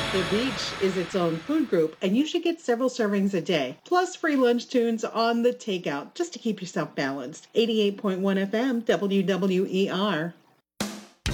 The Beach is its own food group, and you should get several servings a day, plus free lunch tunes on the takeout, just to keep yourself balanced. 88.1 FM, WWER.